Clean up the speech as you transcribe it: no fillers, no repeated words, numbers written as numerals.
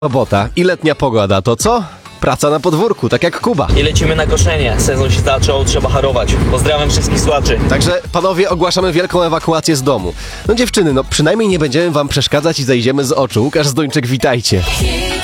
Robota i letnia pogoda, to co? Praca na podwórku, tak jak Kuba. I lecimy na koszenie. Sezon się zaczął, trzeba harować. Pozdrawiam wszystkich słuchaczy. Także, panowie, ogłaszamy wielką ewakuację z domu. No dziewczyny, przynajmniej nie będziemy wam przeszkadzać i zejdziemy z oczu. Łukasz Zdończyk, witajcie.